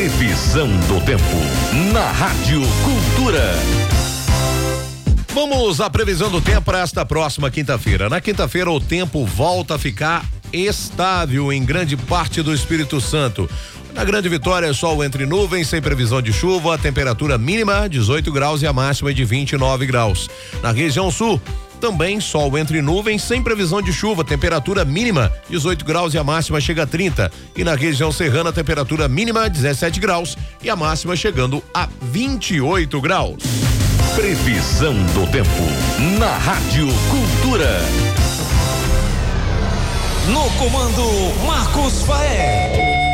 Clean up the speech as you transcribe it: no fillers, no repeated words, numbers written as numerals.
Previsão do tempo na Rádio Cultura. Vamos à previsão do tempo para esta próxima quinta-feira. Na quinta-feira o tempo volta a ficar estável em grande parte do Espírito Santo. Na Grande Vitória, sol entre nuvens, sem previsão de chuva, a temperatura mínima 18 graus e a máxima é de 29 graus. Na região sul, também sol entre nuvens, sem previsão de chuva, temperatura mínima 18 graus e a máxima chega a 30. E na região serrana, a temperatura mínima 17 graus e a máxima chegando a 28 graus. Previsão do tempo na Rádio Cultura. No comando, Marcos Faé.